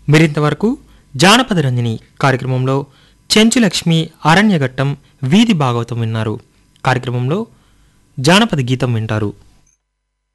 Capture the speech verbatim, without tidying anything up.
మీరింతవరకు జానపద రంజని కార్యక్రమంలో చెంచులక్ష్మి అరణ్యఘట్టం వీధి భాగవతం విన్నారు. కార్యక్రమంలో జానపద గీతం వింటారు.